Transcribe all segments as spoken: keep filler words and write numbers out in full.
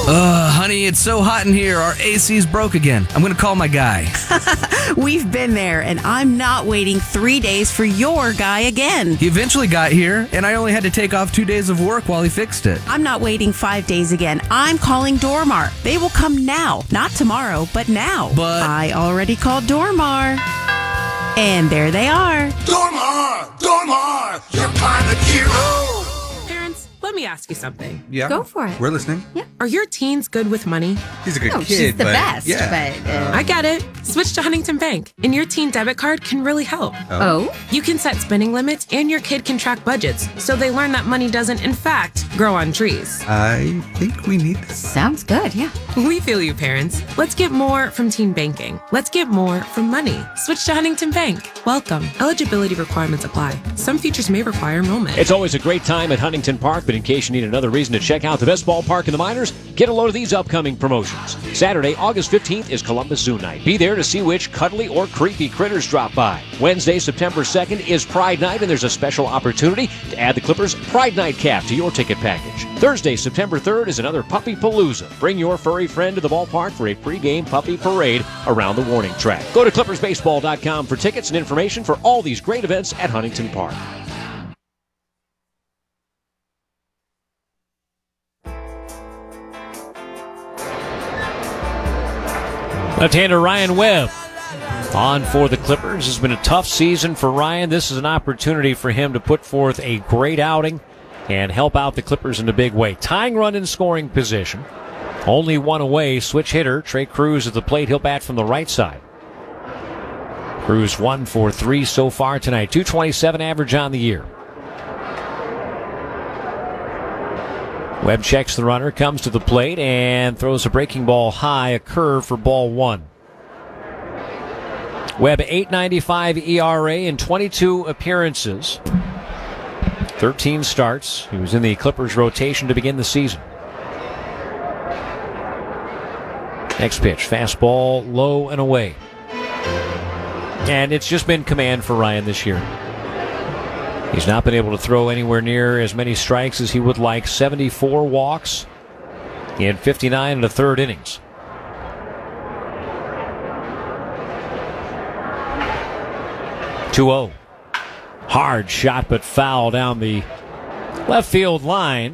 Uh, honey, it's so hot in here. Our A C's broke again. I'm going to call my guy. We've been there, and I'm not waiting three days for your guy again. He eventually got here, and I only had to take off two days of work while he fixed it. I'm not waiting five days again. I'm calling Dormar. They will come now. Not tomorrow, but now. But I already called Dormar. And there they are. Dormar! Dormar! You're kind of hero! Parents, let me ask you something. Yeah. Go for it. We're listening. Yeah. Are your teens good with money? He's a good No, kid, she's the but best, yeah. but, uh, I get it. Switch to Huntington Bank, and your teen debit card can really help. Oh? You can set spending limits, and your kid can track budgets, so they learn that money doesn't, in fact, grow on trees. I think we need this. Sounds good, yeah. We feel you, parents. Let's get more from teen banking. Let's get more from money. Switch to Huntington Bank. Welcome. Eligibility requirements apply. Some features may require enrollment. It's always a great time at Huntington Park, but in case you need another reason to check out the best ballpark in the minors, get a load of these upcoming promotions. Saturday, August fifteenth is Columbus Zoo Night. Be there to see which cuddly or creepy critters drop by. Wednesday, September second is Pride Night, and there's a special opportunity to add the Clippers Pride Night cap to your ticket package. Thursday, September third is another Puppy Palooza. Bring your furry friend to the ballpark for a pregame puppy parade around the warning track. Go to clippers baseball dot com for tickets and information for all these great events at Huntington Park. Left-hander Ryan Webb on for the Clippers. It's been a tough season for Ryan. This is an opportunity for him to put forth a great outing and help out the Clippers in a big way. Tying run in scoring position. Only one away. Switch hitter Trey Cruz at the plate. He'll bat from the right side. Cruz one for three so far tonight. two twenty-seven average on the year. Webb checks the runner, comes to the plate, and throws a breaking ball high, a curve for ball one. Webb, eight ninety-five E R A in twenty-two appearances. thirteen starts. He was in the Clippers rotation to begin the season. Next pitch, fastball low and away. And it's just been command for Ryan this year. He's not been able to throw anywhere near as many strikes as he would like. seventy-four walks in fifty-nine and a third innings. two oh. Hard shot, but foul down the left field line.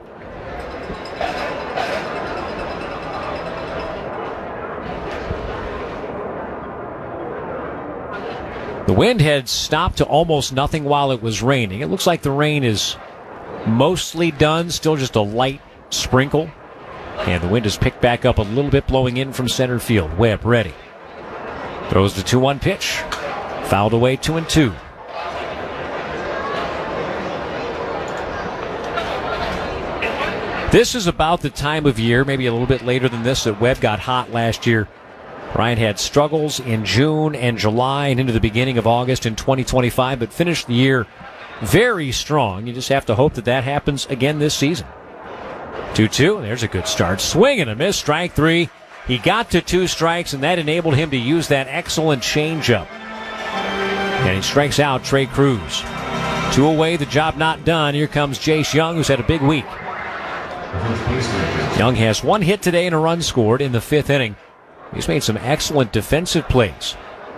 The wind had stopped to almost nothing while it was raining. It looks like the rain is mostly done, still just a light sprinkle. And the wind has picked back up a little bit, blowing in from center field. Webb ready. Throws the two one pitch. Fouled away, two and two. This is about the time of year, maybe a little bit later than this, that Webb got hot last year. Ryan had struggles in June and July and into the beginning of August in twenty twenty-five, but finished the year very strong. You just have to hope that that happens again this season. two two, there's a good start. Swing and a miss, strike three. He got to two strikes, and that enabled him to use that excellent changeup. And he strikes out Trey Cruz. Two away, the job not done. Here comes Jace Young, who's had a big week. Young has one hit today and a run scored in the fifth inning. He's made some excellent defensive plays.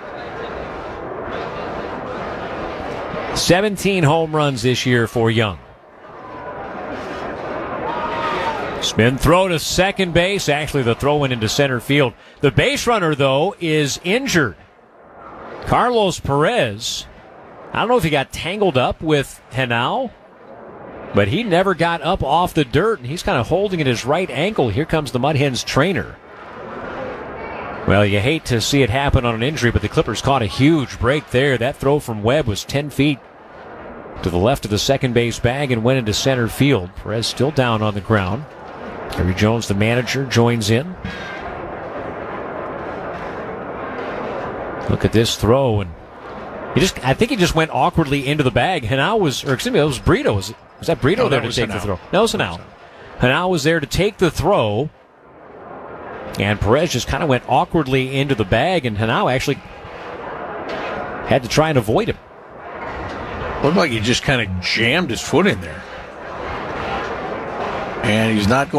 seventeen home runs this year for Young. Spin throw to second base. Actually, the throw went into center field. The base runner, though, is injured. Carlos Perez. I don't know if he got tangled up with Henao, but he never got up off the dirt, and he's kind of holding at his right ankle. Here comes the Mud Hens trainer. Well, you hate to see it happen on an injury, but the Clippers caught a huge break there. That throw from Webb was ten feet to the left of the second base bag and went into center field. Perez still down on the ground. Gary Jones, the manager, joins in. Look at this throw, and he just—I think he just went awkwardly into the bag. Henao was, or excuse me, it was Brito. Was, was that Brito no, there that to take Henao. the throw? No, it was Henao. Henao was there to take the throw. And Perez just kind of went awkwardly into the bag, and Henao actually had to try and avoid him. Looked like he just kind of jammed his foot in there. And he's not going